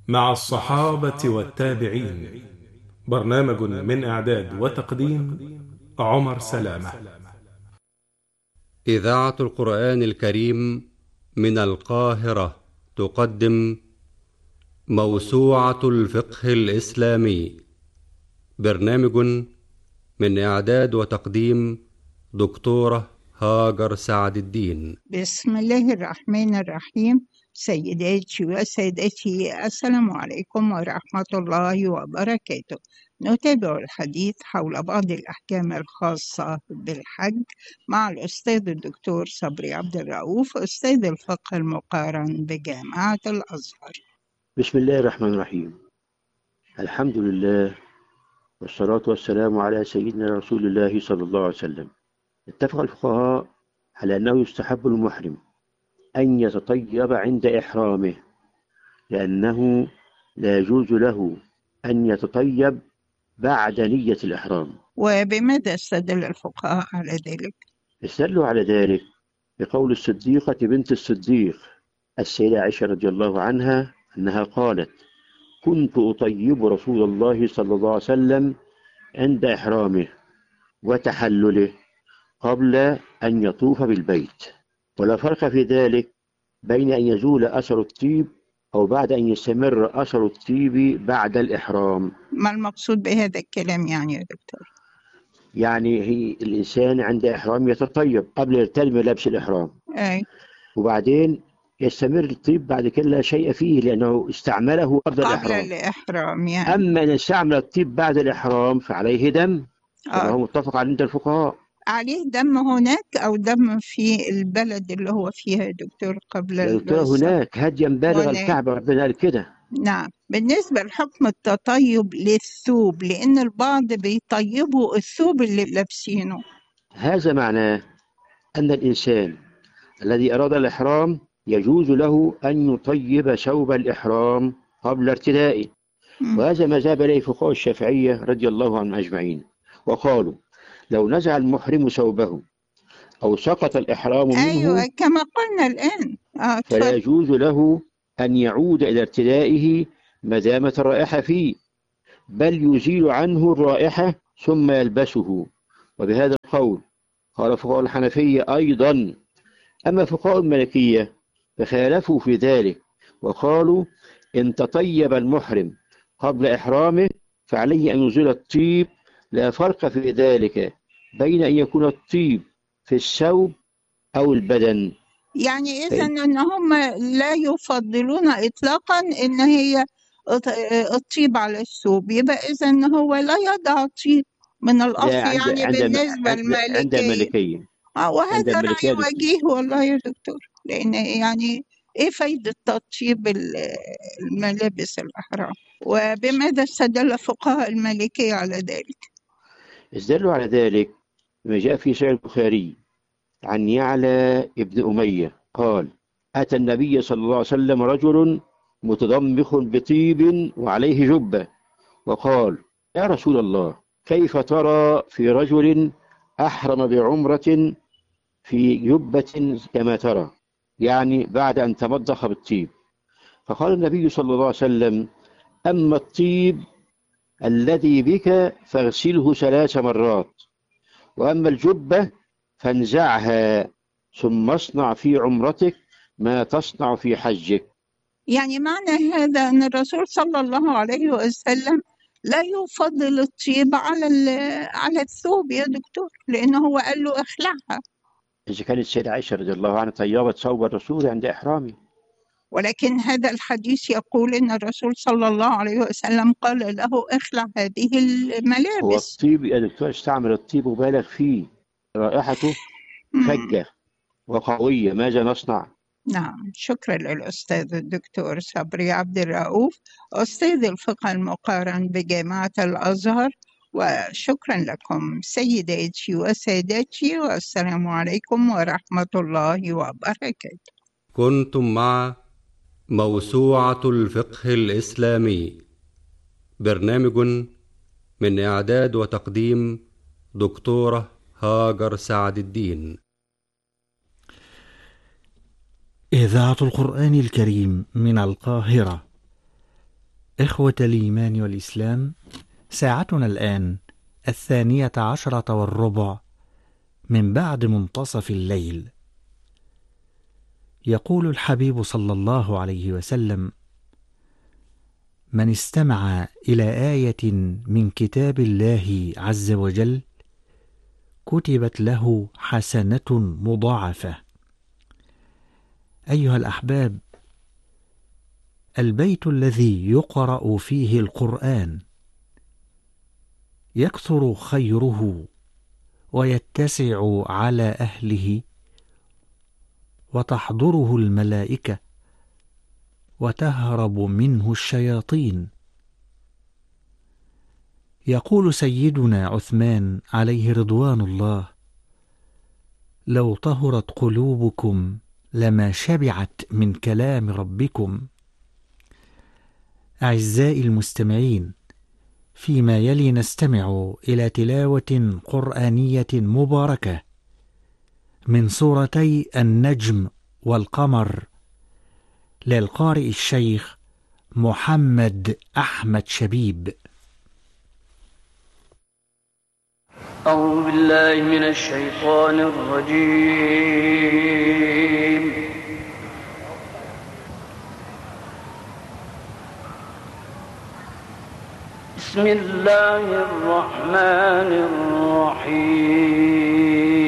مع الصحابة والتابعين. برنامج من إعداد وتقديم عمر سلامة. إذاعة القرآن الكريم من القاهرة تقدم موسوعة الفقه الإسلامي. برنامج من إعداد وتقديم دكتورة هاجر سعد الدين. بسم الله الرحمن الرحيم. سيداتي وسادتي، السلام عليكم ورحمة الله وبركاته. نتابع الحديث حول بعض الأحكام الخاصة بالحج مع الأستاذ الدكتور صبري عبد الرؤوف، أستاذ الفقه المقارن بجامعة الأزهر. بسم الله الرحمن الرحيم. الحمد لله والصلاة والسلام على سيدنا رسول الله صلى الله عليه وسلم. اتفق الفقهاء على أنه يستحب للمحرم أن يتطيب عند إحرامه، لأنه لا يجوز له أن يتطيب بعد نية الإحرام. وبماذا استدل الفقهاء على ذلك؟ استدلوا على ذلك بقول الصديقة بنت الصديق السيدة عائشة رضي الله عنها أنها قالت: كنت أطيب رسول الله صلى الله عليه وسلم عند إحرامه وتحلله قبل أن يطوف بالبيت، ولا فرق في ذلك بين أن يزول أثر الطيب أو بعد أن يستمر أثر الطيب بعد الإحرام. ما المقصود بهذا الكلام يعني يا دكتور؟ يعني هي الإنسان عند إحرام يتطيب قبل يرتدي لبس الإحرام، وبعدين يستمر الطيب بعد كده لا شيء فيه لأنه استعمله قبل الإحرام يعني. أما إن استعمل الطيب بعد الإحرام فعليه دم، كما هو متفق عند الفقهاء. عليه دم هناك أو دم في البلد اللي هو فيها يا دكتور قبل هناك هديا بالغ الكعبة، ربنا قال كده. نعم. بالنسبة لحكم التطيب للثوب، لأن البعض بيطيبوا الثوب اللي لابسينه، هذا معناه أن الإنسان الذي أراد الإحرام يجوز له أن يطيب ثوب الإحرام قبل ارتدائه، وهذا ما ذهب إليه فقهاء الشافعية رضي الله عنهم أجمعين، وقالوا لو نزع المحرم ثوبه أو سقط الإحرام منه، أيوة كما قلنا الآن، فلا يجوز له أن يعود إلى ارتدائه ما دامت الرائحة فيه، بل يزيل عنه الرائحة ثم يلبسه. وبهذا القول قال فقهاء الحنفية أيضا. أما فقهاء المالكية فخالفوا في ذلك وقالوا إن تطيب المحرم قبل إحرامه فعليه أن يزيل الطيب، لا فرق في ذلك بين أن يكون الطيب في الثوب أو البدن. يعني إذا أن هم لا يفضلون إطلاقا إن هي الطيب على الثوب، يبقى إذا هو لا يضع طيب من الأصل يعني بالنسبة للمالكية. عند المالكية وهذا رأي وجيه والله يا دكتور، لأن يعني إيه فايدة تطيب الملابس الأحرام؟ وبماذا استدل فقهاء المالكية على ذلك؟ استدلوا على ذلك ما جاء في صحيح البخاري عن يعلى ابن أمية قال: أتى النبي صلى الله عليه وسلم رجل متضمخ بطيب وعليه جبة، وقال: يا رسول الله، كيف ترى في رجل أحرم بعمرة في جبة كما ترى، يعني بعد أن تمضخ بالطيب؟ فقال النبي صلى الله عليه وسلم: أما الطيب الذي بك فاغسله 3 مرات، وأما الجبة فانزعها ثم اصنع في عمرتك ما تصنع في حجك. يعني معنى هذا أن الرسول صلى الله عليه وسلم لا يفضل الطيب على الثوب يا دكتور، لأنه هو قال له اخلعها. إذا كانت السيدة عائشة رضي الله عنها طيبت ثوب الرسول عند إحرامه، ولكن هذا الحديث يقول أن الرسول صلى الله عليه وسلم قال له اخلع هذه الملابس. هو الطيب يا دكتور استعمل الطيب وبالغ فيه، رائحته فجة وقوية، ماذا نصنع؟ نعم، شكرا للأستاذ الدكتور صبري عبد الرؤوف، أستاذ الفقه المقارن بجامعة الأزهر، وشكرا لكم سيداتي وسادتي، والسلام عليكم ورحمة الله وبركاته. كنتم مع موسوعة الفقه الإسلامي، برنامج من إعداد وتقديم دكتورة هاجر سعد الدين. إذاعة القرآن الكريم من القاهرة إخوة الإيمان والإسلام، ساعتنا الآن 12:15 من بعد منتصف الليل. يقول الحبيب صلى الله عليه وسلم: من استمع إلى آية من كتاب الله عز وجل كتبت له حسنة مضاعفة. أيها الأحباب، البيت الذي يقرأ فيه القرآن يكثر خيره ويتسع على أهله، وتحضره الملائكة وتهرب منه الشياطين. يقول سيدنا عثمان عليه رضوان الله: لو طهرت قلوبكم لما شبعت من كلام ربكم. أعزائي المستمعين، فيما يلي نستمع إلى تلاوة قرآنية مباركة من سورتي النجم والقمر للقارئ الشيخ محمد أحمد شبيب. أعوذ بالله من الشيطان الرجيم. بسم الله الرحمن الرحيم.